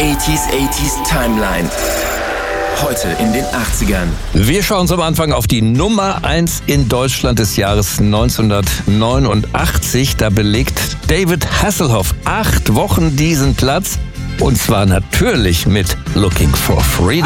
80s Timeline. Heute in den 80ern. Wir schauen zum Anfang auf die Nummer 1 in Deutschland des Jahres 1989. Da belegt David Hasselhoff 8 Wochen diesen Platz. Und zwar natürlich mit Looking for Freedom.